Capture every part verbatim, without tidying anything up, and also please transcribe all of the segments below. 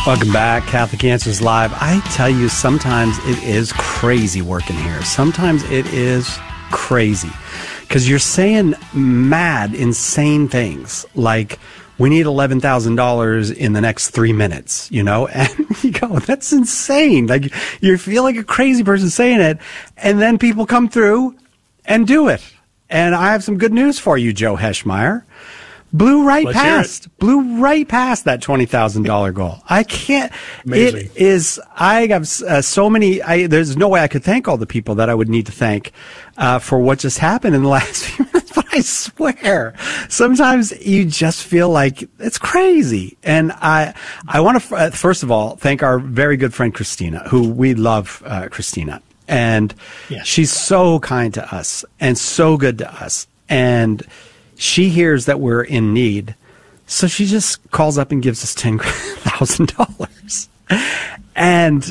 Welcome back, Catholic Answers Live. I tell you, sometimes it is crazy working here. Sometimes it is crazy because you're saying mad, insane things like, we need eleven thousand dollars in the next three minutes, you know? And you go, that's insane. Like, you feel like a crazy person saying it, and then people come through and do it. And I have some good news for you, Joe Heschmeyer. Blew right Let's past, blew right past that twenty thousand dollars goal. I can't, Amazing. It is, I have uh, so many, I, there's no way I could thank all the people that I would need to thank uh, for what just happened in the last few minutes, but I swear, sometimes you just feel like it's crazy. And I, I want to, uh, first of all, thank our very good friend Christina, who we love, uh, Christina. And yes. she's so kind to us and so good to us. And she hears that we're in need, so she just calls up and gives us ten thousand dollars. And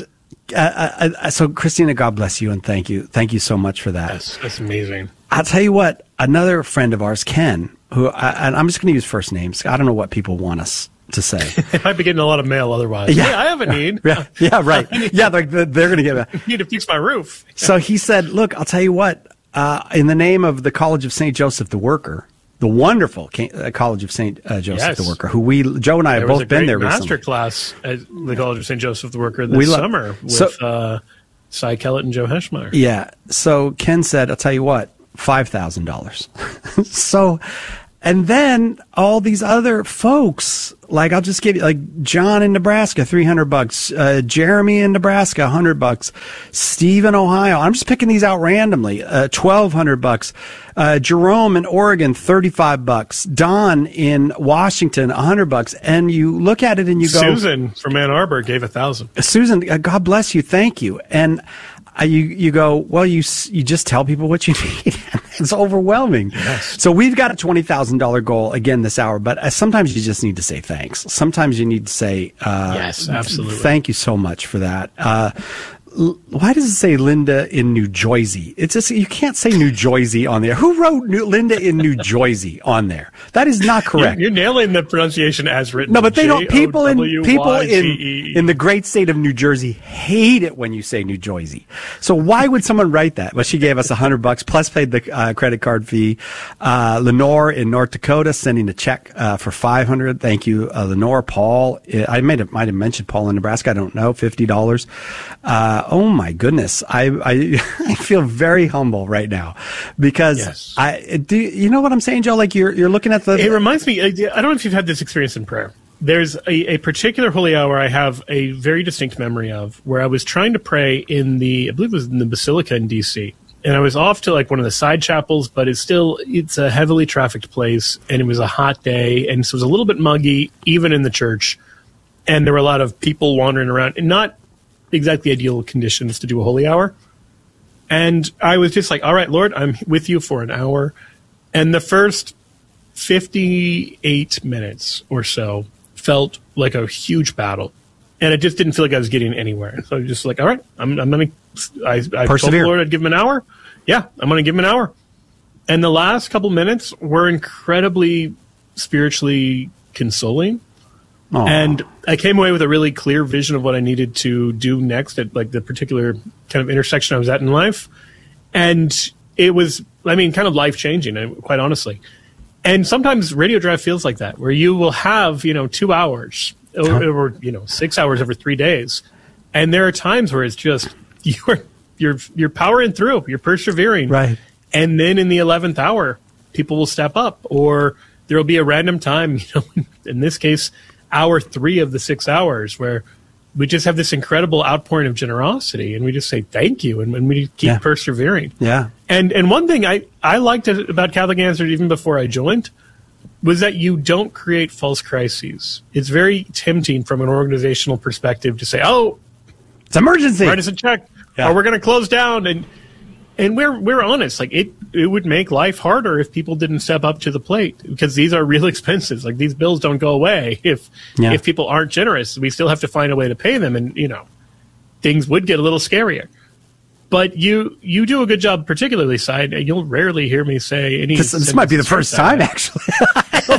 uh, uh, so, Christina, God bless you and thank you, thank you so much for that. That's, that's amazing. I'll tell you what. Another friend of ours, Ken, who I, and I'm just going to use first names. I don't know what people want us to say. They might be getting a lot of mail otherwise. Yeah, hey, I have a need. Yeah, yeah, right. Yeah, they're, they're going to get. I need to fix my roof. So he said, "Look, I'll tell you what. Uh, in the name of the College of Saint Joseph the Worker." The wonderful College of Saint Uh, Joseph yes. the Worker, who we, Joe and I have there both been there recently. Master class at the College of Saint Joseph the Worker this we lo- summer with so, uh, Cy Kellett and Joe Heschmeyer. Yeah. So Ken said, I'll tell you what, five thousand dollars. So, and then all these other folks, like I'll just give you, like John in Nebraska, three hundred bucks, uh, Jeremy in Nebraska, one hundred bucks, Steve in Ohio. I'm just picking these out randomly, uh, twelve hundred bucks. Uh, Jerome in Oregon, thirty-five bucks. Don in Washington, one hundred bucks. And you look at it and you go, Susan from Ann Arbor gave a thousand. Susan, uh, God bless you. Thank you. And uh, you, you go, well, you, you just tell people what you need. It's overwhelming. Yes. So we've got a twenty thousand dollars goal again this hour, but uh, sometimes you just need to say thanks. Sometimes you need to say, uh, yes, absolutely. Thank you so much for that. Uh, Why does it say Linda in New Jersey? It's just, you can't say New Jersey on there. Who wrote New, Linda in New Jersey on there? That is not correct. You're, you're nailing the pronunciation as written. No, but they don't. People in people in in the great state of New Jersey hate it when you say New Jersey. So why would someone write that? Well, she gave us a hundred bucks plus paid the uh, credit card fee. Uh, Lenore in North Dakota sending a check uh, for five hundred. Thank you, uh, Lenore. Paul, I might have might have mentioned Paul in Nebraska. I don't know. Fifty dollars. Uh, oh my goodness, I, I I feel very humble right now because yes. I do. You know what I'm saying, Joe? Like you're you're looking at the. It reminds me. I don't know if you've had this experience in prayer. There's a, a particular holy hour I have a very distinct memory of where I was trying to pray in the, I believe it was in the Basilica in D C, and I was off to like one of the side chapels, but it's still, it's a heavily trafficked place, and it was a hot day, and so it was a little bit muggy, even in the church, and there were a lot of people wandering around, and not exactly ideal conditions to do a holy hour. And I was just like, all right, Lord, I'm with you for an hour. And the first fifty-eight minutes or so felt like a huge battle. And it just didn't feel like I was getting anywhere. So I was just like, all right, I'm, I'm going to, I, I told the Lord I'd give him an hour. Yeah, I'm going to give him an hour. And the last couple minutes were incredibly spiritually consoling. Aww. And I came away with a really clear vision of what I needed to do next at like the particular kind of intersection I was at in life. And it was, I mean, kind of life-changing, quite honestly. And sometimes Radio Drive feels like that, where you will have, you know, two hours or, or you know, six hours over three days. And there are times where it's just, you're, you're, you're powering through, you're persevering. Right. And then in the eleventh hour, people will step up, or there will be a random time, you know, in this case, hour three of the six hours where we just have this incredible outpouring of generosity, and we just say thank you, and, and we keep yeah. persevering. Yeah. And and one thing I, I liked about Catholic Answers even before I joined was that you don't create false crises. It's very tempting from an organizational perspective to say, oh, it's emergency. Write us a check, yeah. or we're going to close down. And and we're we're honest. Like it, it would make life harder if people didn't step up to the plate, because these are real expenses. Like these bills don't go away if yeah. if people aren't generous. We still have to find a way to pay them, and you know, things would get a little scarier. But you you do a good job, particularly, Side. You'll rarely hear me say any. This, this might be the first time, actually. I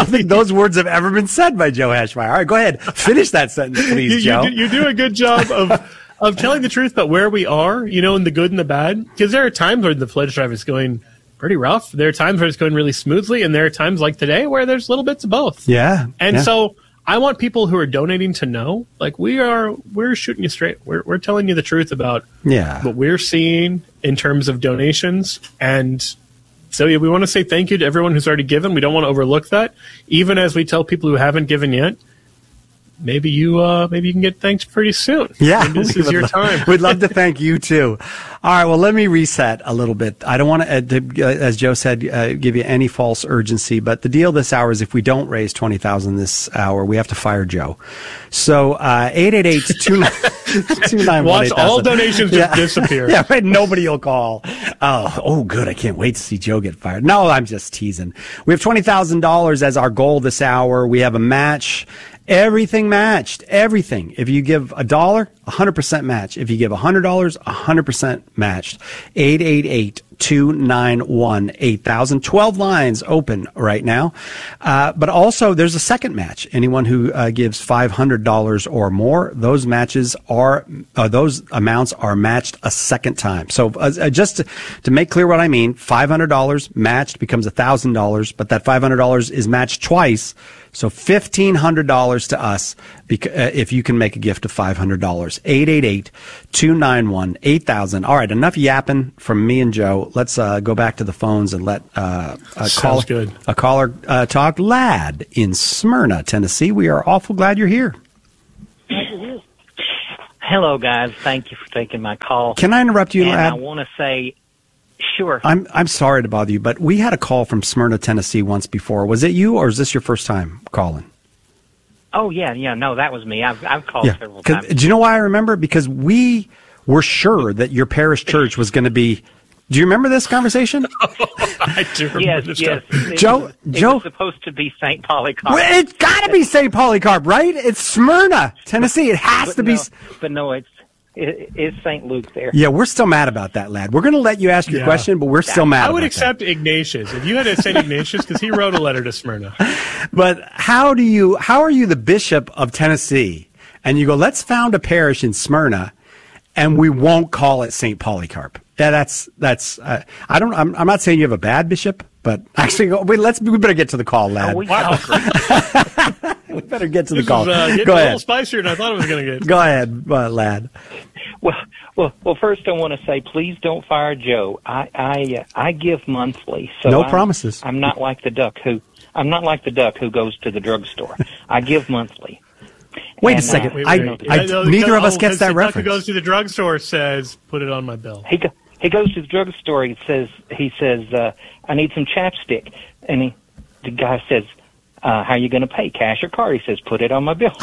don't think those words have ever been said by Joe Hashmeyer. All right, go ahead. Finish that sentence, please, you, Joe. You do, you do a good job of of telling the truth about where we are, you know, in the good and the bad. Because there are times where the pledge drive is going pretty rough. There are times where it's going really smoothly, and there are times like today where there's little bits of both. Yeah. And yeah. so I want people who are donating to know, like, we are, we're shooting you straight. We're we're telling you the truth about yeah. what we're seeing in terms of donations. And so yeah, we want to say thank you to everyone who's already given. We don't want to overlook that. Even as we tell people who haven't given yet, maybe you uh, maybe you can get thanked pretty soon. Yeah. And this is your lo- time. We'd love to thank you, too. All right, well, let me reset a little bit. I don't want to, uh, to uh, as Joe said, uh, give you any false urgency, but the deal this hour is if we don't raise twenty thousand dollars this hour, we have to fire Joe. So uh, eight eight eight, two nine one Watch all donations just yeah. disappear. Yeah, right, nobody will call. Oh, oh, good. I can't wait to see Joe get fired. No, I'm just teasing. We have twenty thousand dollars as our goal this hour. We have a match. Everything matched. Everything. If you give a dollar, one hundred percent match. If you give one hundred dollars, one hundred percent matched. eight eight eight, two nine one, eight thousand. twelve lines open right now. Uh, but also, there's a second match. Anyone who uh, gives five hundred dollars or more, those matches are, uh, those amounts are matched a second time. So uh, just to, to make clear what I mean, five hundred dollars matched becomes one thousand dollars, but that five hundred dollars is matched twice. So fifteen hundred dollars to us bec- uh, if you can make a gift of five hundred dollars. eight eight eight, two nine one, eight thousand. All right, enough yapping from me and Joe. Let's uh, go back to the phones and let uh, a, call- good. a caller uh, talk. Lad in Smyrna, Tennessee. We are awful glad you're here. Hello, guys. Thank you for taking my call. Can I interrupt you, and Lad? I want to say, sure. I'm I'm sorry to bother you, but we had a call from Smyrna, Tennessee once before. Was it you, or is this your first time calling? Oh, yeah, yeah. No, that was me. I've, I've called Yeah. several 'Cause- times. Do you know why I remember? Because we were sure that your parish church was going to be. Do you remember this conversation? I do remember Yes, this yes. stuff. It Joe- was, it Joe- was supposed to be Saint Polycarp. Well, it's got to be Saint Polycarp, right? It's Smyrna, Tennessee. It has but to no, be. But no, it's it, it's Saint Luke there. Yeah, we're still mad about that, lad. We're going to let you ask your Yeah. question, but we're still mad. I would about accept Ignatius. If you had a Saint Ignatius, because he wrote a letter to Smyrna. that. But how do you? How are you the bishop of Tennessee? And you go, let's found a parish in Smyrna, and we won't call it Saint Polycarp. Yeah, that's that's. Uh, I don't. I'm, I'm not saying you have a bad bishop, but actually, wait. Let's. We better get to the call, lad. Oh, we Wow. we better get to the This call. is uh, getting Go a ahead. little spicier than I thought it was going to get. Go ahead, uh, lad. Well, well, well. First, I want to say, please don't fire Joe. I, I, uh, I give monthly, so No I'm, promises. I'm not like the duck who. I'm not like the duck who goes to the drugstore. I give monthly. Wait a And, uh, second. Wait, I, wait, wait. I, No, neither no, of us oh, gets because that the duck reference. who goes to the drugstore says, put it on my bill. He go, he goes to the drugstore. He says he says uh, I need some chapstick, and he the guy says, uh, "How are you going to pay? Cash or card?" He says, "Put it on my bill."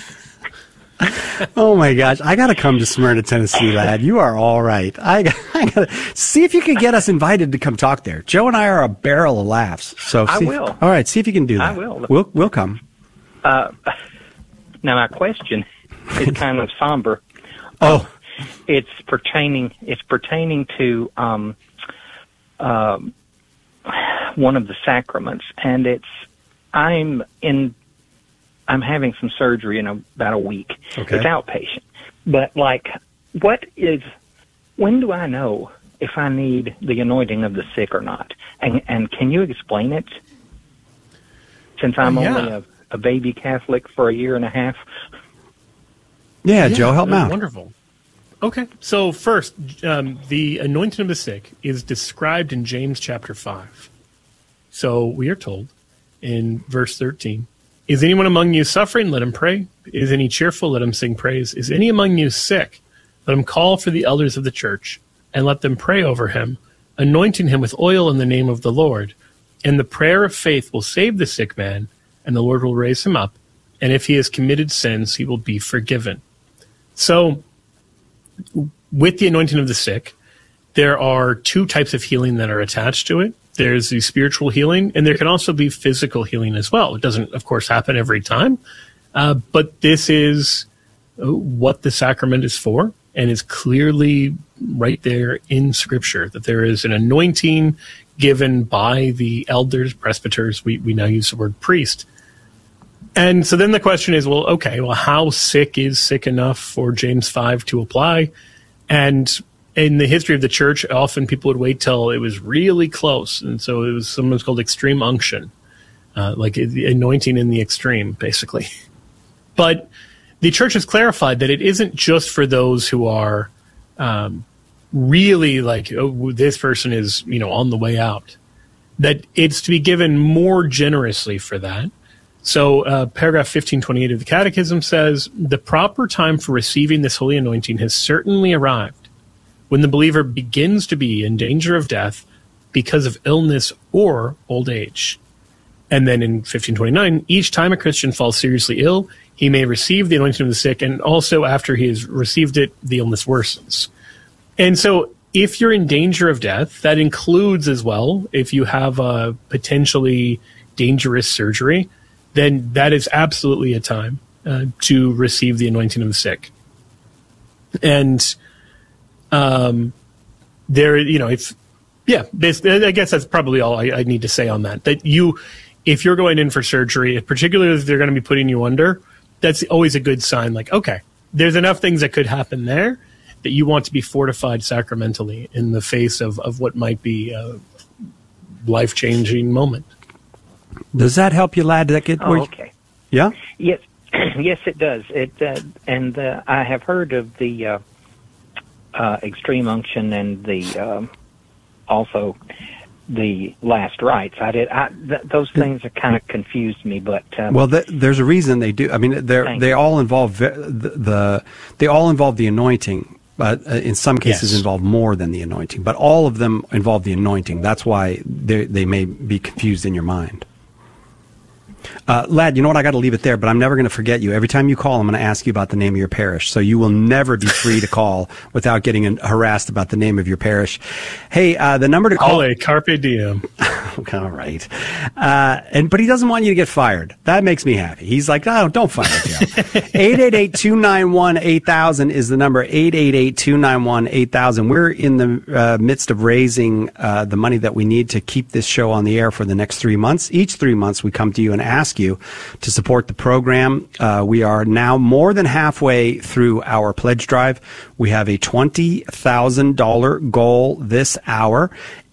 Oh my gosh, I got to come to Smyrna, Tennessee, lad. You are all right. I, got- I got to see if you can get us invited to come talk there. Joe and I are a barrel of laughs. So I see- will. All right, see if you can do that. I will. We'll we'll come. Uh, now my question is kind of somber. Oh, It's pertaining. It's pertaining to um, um, one of the sacraments, and it's I'm in. I'm having some surgery in about a week. Okay. It's outpatient, but like, what is? When do I know if I need the anointing of the sick or not? And and can you explain it? Since I'm Oh, yeah. only a, a baby Catholic for a year and a half. yeah, Joe, help me that's out. Wonderful. Okay, so first, um, the anointing of the sick is described in James chapter five. So we are told in verse thirteen, is anyone among you suffering? Let him pray. Is any cheerful? Let him sing praise. Is any among you sick? Let him call for the elders of the church, and let them pray over him, anointing him with oil in the name of the Lord. And the prayer of faith will save the sick man, and the Lord will raise him up. And if he has committed sins, he will be forgiven. So, with the anointing of the sick, there are two types of healing that are attached to it. There's the spiritual healing, and there can also be physical healing as well. It doesn't, of course, happen every time, uh, but this is what the sacrament is for, and it's clearly right there in Scripture that there is an anointing given by the elders, presbyters. We, we now use the word priest. And so then the question is, well, okay, well, how sick is sick enough for James five to apply? And in the history of the church, often people would wait till it was really close. And so it was sometimes called extreme unction, uh, like the anointing in the extreme, basically. But the church has clarified that it isn't just for those who are um, really like, oh, this person is, you know, on the way out, that it's to be given more generously for that. So uh, paragraph fifteen twenty-eight of the Catechism says, the proper time for receiving this holy anointing has certainly arrived when the believer begins to be in danger of death because of illness or old age. And then in fifteen twenty-nine, each time a Christian falls seriously ill, he may receive the anointing of the sick, and also after he has received it, the illness worsens. And so if you're in danger of death, that includes as well, if you have a potentially dangerous surgery, then that is absolutely a time uh, to receive the anointing of the sick. And um, there, you know, if, yeah, this, I guess that's probably all I, I need to say on that. That you, if you're going in for surgery, particularly if they're going to be putting you under, that's always a good sign. Like, okay, there's enough things that could happen there that you want to be fortified sacramentally in the face of, of what might be a life-changing moment. Does that help you, lad? That get Oh, okay. Yeah? Yes, yes, it does. It uh, and uh, I have heard of the uh, uh, extreme unction and the um, also the last rites. I did. I, th- those things have kind of confused me, but um, well, th- there's a reason they do. I mean, they they all involve the, the they all involve the anointing, but uh, in some cases yes. involve more than the anointing. But all of them involve the anointing. That's why they they may be confused in your mind. Uh, lad, you know what? I got to leave it there, but I'm never going to forget you. Every time you call, I'm going to ask you about the name of your parish. So you will never be free to call without getting an, harassed about the name of your parish. Hey, uh, the number to call. Ole, carpe diem. All right. Uh, and, but he doesn't want you to get fired. That makes me happy. He's like, oh, don't fire Joe. eight eight eight, two nine one, eight thousand is the number. eight eight eight, two nine one, eight thousand. We're in the uh, midst of raising uh, the money that we need to keep this show on the air for the next three months. Each three months, we come to you and ask you to support the program. Uh, we are now more than halfway through our pledge drive. We have a twenty thousand dollars goal this hour.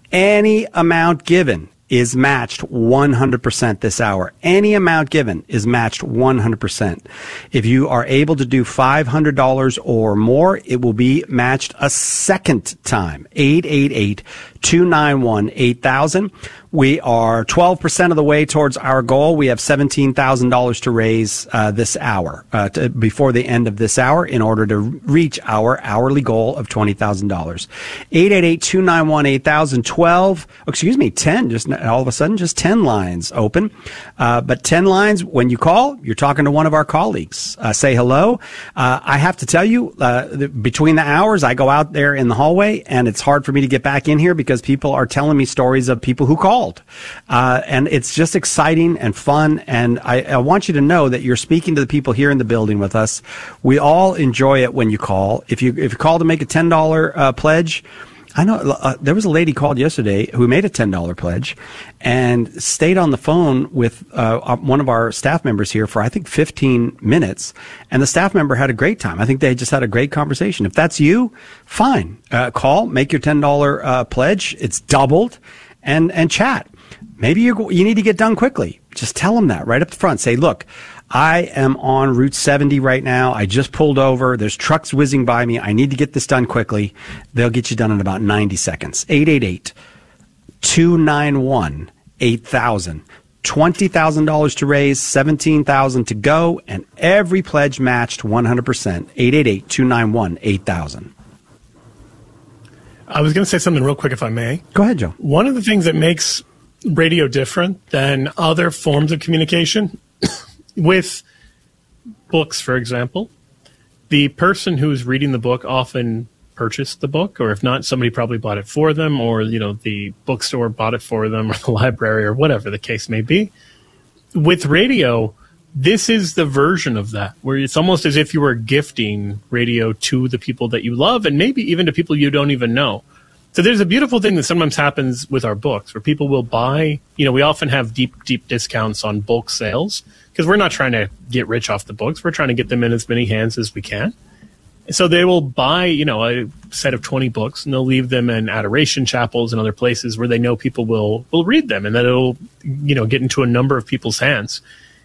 Any amount given is matched one hundred percent this hour. Any amount given is matched one hundred percent. If you are able to do five hundred dollars or more, it will be matched a second time. eight eight eight, two nine one, eight thousand. We are twelve percent of the way towards our goal. We have seventeen thousand dollars to raise uh, this hour, uh, to, before the end of this hour, in order to reach our hourly goal of twenty thousand dollars. eight eight eight, two nine one, eight thousand. twelve, excuse me, ten, just all of a sudden, just ten lines open. Uh, but ten lines, when you call, you're talking to one of our colleagues. Uh, say hello. Uh, I have to tell you, uh, the, between the hours, I go out there in the hallway, and it's hard for me to get back in here because people are telling me stories of people who called. Uh, and it's just exciting and fun. And I, I want you to know that you're speaking to the people here in the building with us. We all enjoy it when you call. If you, if you call to make a ten dollars uh, pledge, I know uh, there was a lady called yesterday who made a ten dollars pledge and stayed on the phone with uh, one of our staff members here for, I think, fifteen minutes. And the staff member had a great time. I think they just had a great conversation. If that's you, fine. Uh, call, make your ten dollars uh, pledge. It's doubled. And, and chat. Maybe you you need to get done quickly. Just tell them that right up front. Say, look, I am on Route seventy right now. I just pulled over. There's trucks whizzing by me. I need to get this done quickly. They'll get you done in about ninety seconds. eight eight eight, two nine one, eight thousand. twenty thousand dollars to raise, seventeen thousand dollars to go, and every pledge matched one hundred percent. eight eight eight, two nine one, eight thousand. I was going to say something real quick, if I may. Go ahead, Joe. One of the things that makes radio different than other forms of communication, with books, for example, the person who's reading the book often purchased the book, or if not, somebody probably bought it for them, or, you know, the bookstore bought it for them, or the library, or whatever the case may be. With radio, this is the version of that, where it's almost as if you were gifting radio to the people that you love, and maybe even to people you don't even know. So there's a beautiful thing that sometimes happens with our books where people will buy, you know, we often have deep, deep discounts on bulk sales because we're not trying to get rich off the books. We're trying to get them in as many hands as we can. So they will buy, you know, a set of twenty books and they'll leave them in adoration chapels and other places where they know people will, will read them and that it'll, you know, get into a number of people's hands.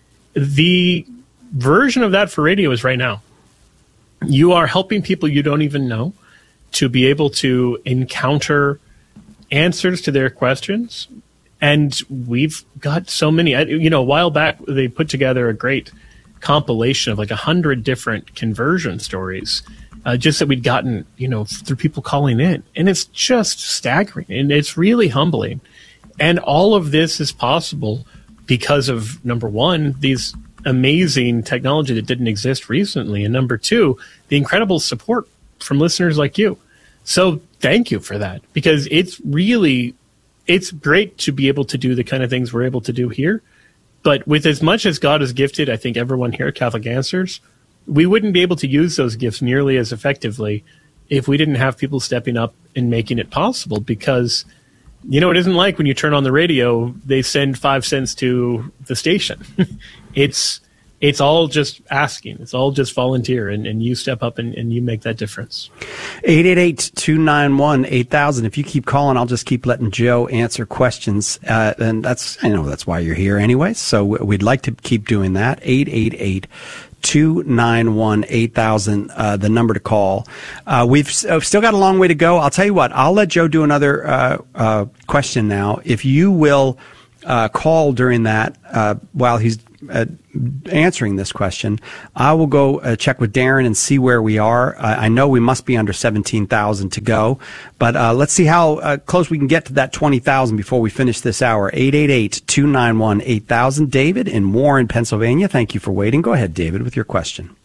The version of that for radio is right now. You are helping people you don't even know to be able to encounter answers to their questions. And we've got so many, you know, a while back, they put together a great compilation of like a hundred different conversion stories, uh, just that we'd gotten, you know, through people calling in. And it's just staggering and it's really humbling. And all of this is possible because of, number one, these amazing technology that didn't exist recently. And number two, the incredible support from listeners like you. So thank you for that, because it's really, it's great to be able to do the kind of things we're able to do here. But with as much as God has gifted, I think, everyone here at Catholic Answers, we wouldn't be able to use those gifts nearly as effectively if we didn't have people stepping up and making it possible. Because, you know, it isn't like when you turn on the radio, they send five cents to the station. it's it's all just asking. It's all just volunteer, and, and you step up and, and you make that difference. eight eight eight, two nine one, eight thousand. If you keep calling, I'll just keep letting Joe answer questions. Uh, and that's, I know that's why you're here anyway. So we'd like to keep doing that. eight eight eight, two nine one, eight thousand, uh, the number to call. Uh, we've uh, still got a long way to go. I'll tell you what, I'll let Joe do another uh, uh, question now. If you will uh, call during that uh, while he's uh, answering this question, I will go uh, check with Darren and see where we are. Uh, I know we must be under seventeen thousand to go, but uh, let's see how uh, close we can get to that twenty thousand before we finish this hour. eight eight eight, two nine one, eight thousand. David in Warren, Pennsylvania. Thank you for waiting. Go ahead, David, with your question.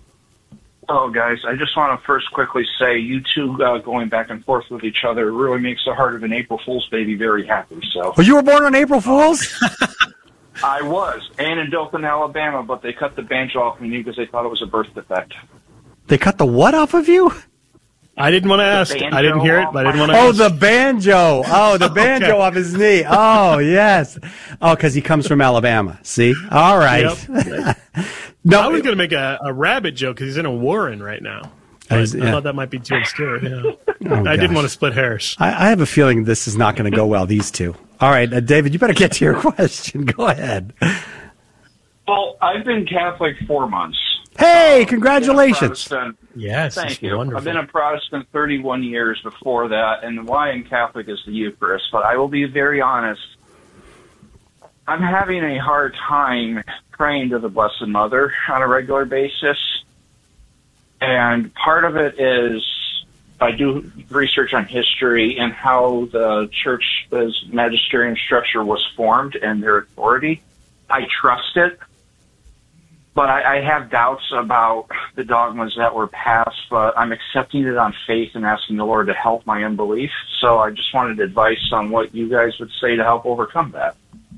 Hello, guys. I just want to first quickly say you two uh, going back and forth with each other really makes the heart of an April Fool's baby very happy. So, oh, you were born on April Fool's? I was, and in Dothan, Alabama, but they cut the banjo off me because they thought it was a birth defect. They cut the what off of you? I didn't want to ask. I didn't hear it, but I didn't want to Oh, ask. the banjo. Oh, the banjo Okay. off his knee. Oh, yes. Oh, because he comes from Alabama. See? All right. Yep. No, I was going to make a, a rabbit joke because he's in a Warren right now. But Is- I yeah. thought that might be too obscure. Yeah. Oh, I didn't gosh. want to split hairs. I, I have a feeling this is not going to go well, these two. All right, uh, David, you better get to your question. Go ahead. Well, I've been Catholic four months. Hey, I've congratulations. been a Protestant- Yes, Thank it's you. wonderful. I've been a Protestant thirty-one years before that, and why I'm Catholic is the Eucharist. But I will be very honest. I'm having a hard time praying to the Blessed Mother on a regular basis. And part of it is I do research on history and how the church's magisterium structure was formed and their authority. I trust it. But I, I have doubts about the dogmas that were passed, but I'm accepting it on faith and asking the Lord to help my unbelief. So I just wanted advice on what you guys would say to help overcome that.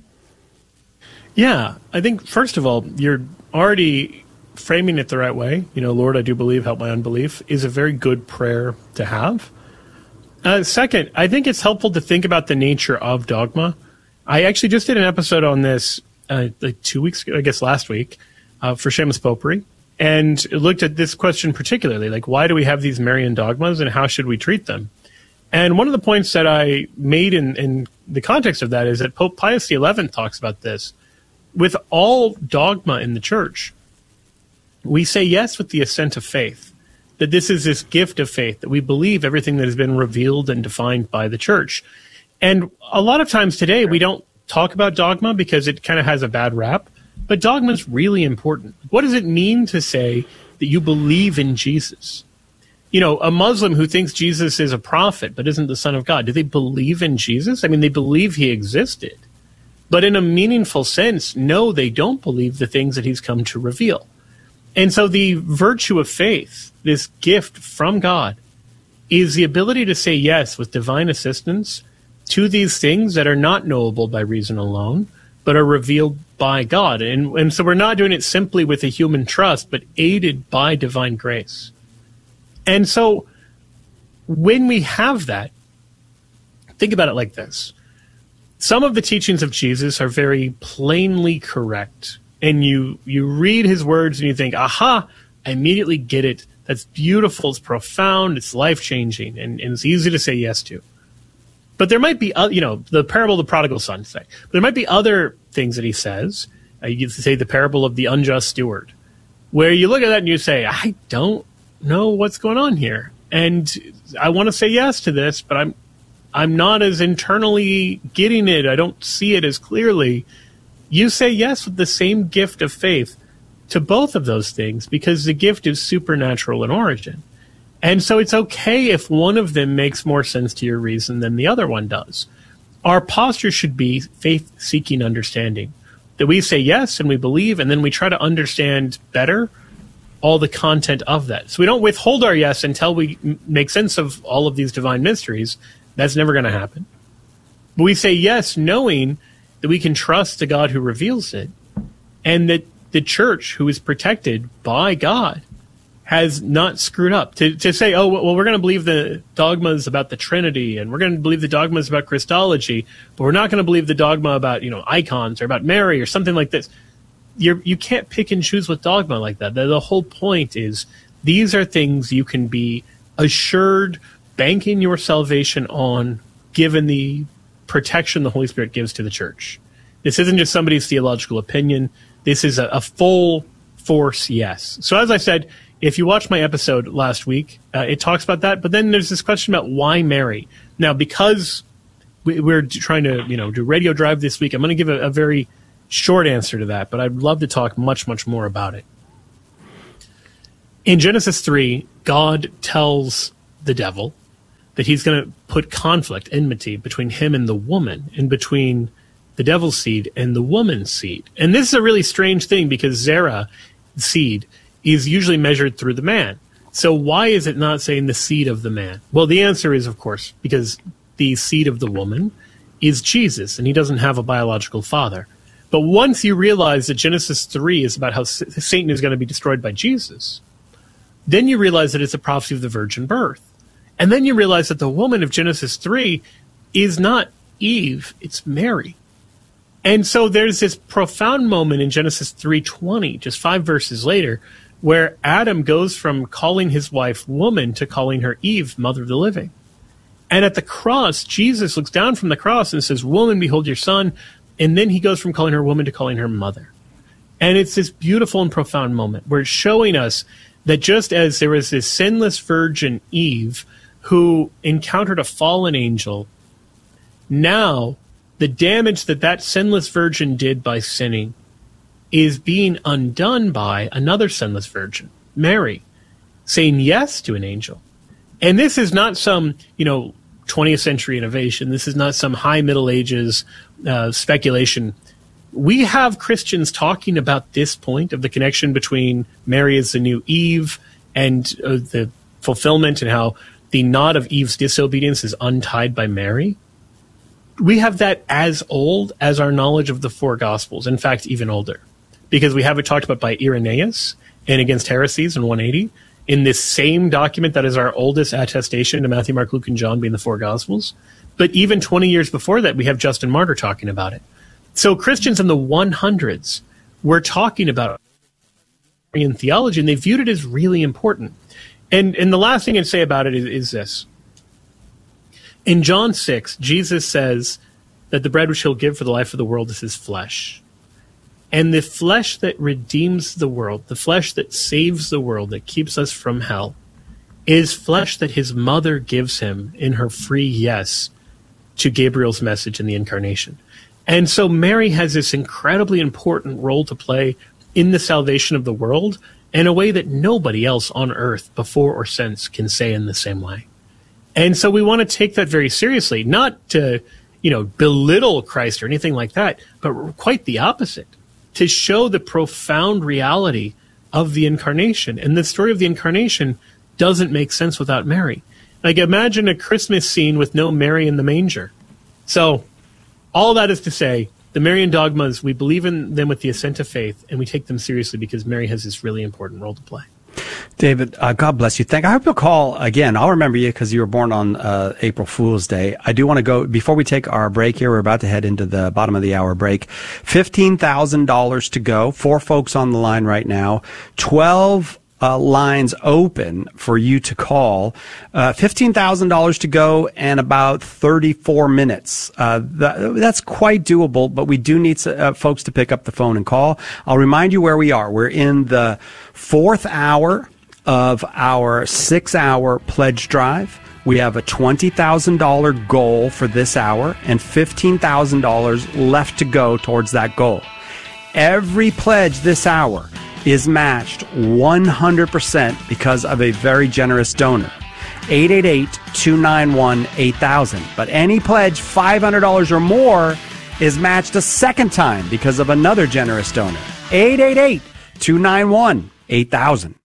Yeah, I think, first of all, you're already framing it the right way. You know, Lord, I do believe, help my unbelief, is a very good prayer to have. Uh, second, I think it's helpful to think about the nature of dogma. I actually just did an episode on this uh, like two weeks ago, I guess last week, uh, for Shameless Popery, and looked at this question particularly, like, why do we have these Marian dogmas and how should we treat them? And one of the points that I made in, in the context of that is that Pope Pius the eleventh talks about this. With all dogma in the church, we say yes with the assent of faith, that this is this gift of faith, that we believe everything that has been revealed and defined by the church. And a lot of times today, we don't talk about dogma because it kind of has a bad rap, but dogma is really important. What does it mean to say that you believe in Jesus? You know, a Muslim who thinks Jesus is a prophet but isn't the Son of God, do they believe in Jesus? I mean, they believe he existed. But in a meaningful sense, no, they don't believe the things that he's come to reveal. And so the virtue of faith, this gift from God, is the ability to say yes with divine assistance to these things that are not knowable by reason alone, but are revealed by God. And, and so we're not doing it simply with a human trust, but aided by divine grace. And so when we have that, think about it like this. Some of the teachings of Jesus are very plainly correct. And you, you read his words and you think, aha, I immediately get it. That's beautiful. It's profound. It's life-changing. And, and it's easy to say yes to. But there might be, you know, the parable of the prodigal son, say. But there might be other things that he says. Uh, you could say the parable of the unjust steward, where you look at that and you say, I don't know what's going on here. And I want to say yes to this, but I'm I'm not as internally getting it. I don't see it as clearly. You say yes with the same gift of faith to both of those things because the gift is supernatural in origin. And so it's okay if one of them makes more sense to your reason than the other one does. Our posture should be faith-seeking understanding, that we say yes and we believe, and then we try to understand better all the content of that. So we don't withhold our yes until we m- make sense of all of these divine mysteries. That's never going to happen. But we say yes knowing that we can trust the God who reveals it, and that the church, who is protected by God, has not screwed up. To to say, oh, well, we're going to believe the dogmas about the Trinity, and we're going to believe the dogmas about Christology, but we're not going to believe the dogma about, you know, icons or about Mary or something like this. You're, you can't pick and choose with dogma like that. The, the whole point is these are things you can be assured, banking your salvation on, given the protection the Holy Spirit gives to the church. This isn't just somebody's theological opinion. This is a, a full force yes. So as I said, if you watched my episode last week, uh, it talks about that. But then there's this question about why Mary. Now, because we, we're trying to, you know, do Radio Drive this week, I'm going to give a, a very short answer to that. But I'd love to talk much, much more about it. In Genesis three, God tells the devil that he's going to put conflict, enmity, between him and the woman, and between the devil's seed and the woman's seed. And this is a really strange thing because Zerah, seed, is usually measured through the man. So why is it not saying the seed of the man? Well, the answer is, of course, because the seed of the woman is Jesus, and he doesn't have a biological father. But once you realize that Genesis three is about how Satan is going to be destroyed by Jesus, then you realize that it's a prophecy of the virgin birth. And then you realize that the woman of Genesis three is not Eve, it's Mary. And so there's this profound moment in Genesis three twenty, just five verses later, where Adam goes from calling his wife woman to calling her Eve, mother of the living. And at the cross, Jesus looks down from the cross and says, woman, behold your son. And then he goes from calling her woman to calling her mother. And it's this beautiful and profound moment where it's showing us that just as there was this sinless virgin Eve who encountered a fallen angel, now the damage that that sinless virgin did by sinning is being undone by another sinless virgin, Mary, saying yes to an angel. And this is not some, you know, twentieth century innovation. This is not some high Middle Ages uh, speculation. We have Christians talking about this point of the connection between Mary as the new Eve and uh, the fulfillment, and how the knot of Eve's disobedience is untied by Mary. We have that as old as our knowledge of the four Gospels, in fact, even older, because we have it talked about by Irenaeus and Against Heresies in one eighty, in this same document that is our oldest attestation to Matthew, Mark, Luke, and John being the four Gospels. But even twenty years before that, we have Justin Martyr talking about it. So Christians in the hundreds were talking about in theology, and they viewed it as really important. And, and the last thing I'd say about it is, is this. In John six, Jesus says that the bread which he'll give for the life of the world is his flesh. And the flesh that redeems the world, the flesh that saves the world, that keeps us from hell, is flesh that his mother gives him in her free yes to Gabriel's message in the incarnation. And so Mary has this incredibly important role to play in the salvation of the world in a way that nobody else on earth before or since can say in the same way. And so we want to take that very seriously, not to, you know, belittle Christ or anything like that, but quite the opposite, to show the profound reality of the incarnation. And the story of the incarnation doesn't make sense without Mary. Like, imagine a Christmas scene with no Mary in the manger. So all that is to say, the Marian dogmas, we believe in them with the assent of faith, and we take them seriously because Mary has this really important role to play. David, uh, God bless you. Thank. I hope you'll call again. I'll remember you because you were born on uh, April Fool's Day. I do want to go before we take our break here. We're about to head into the bottom of the hour break. Fifteen thousand dollars to go. Four folks on the line right now. Twelve uh, lines open for you to call. Uh, Fifteen thousand dollars to go and about thirty-four minutes. Uh, that, that's quite doable, but we do need uh, folks to pick up the phone and call. I'll remind you where we are. We're in the fourth hour of our six-hour pledge drive. We have a twenty thousand dollars goal for this hour and fifteen thousand dollars left to go towards that goal. Every pledge this hour is matched one hundred percent because of a very generous donor. eight eight eight, two nine one, eight thousand. But any pledge five hundred dollars or more is matched a second time because of another generous donor. eight eight eight, two nine one, eight thousand.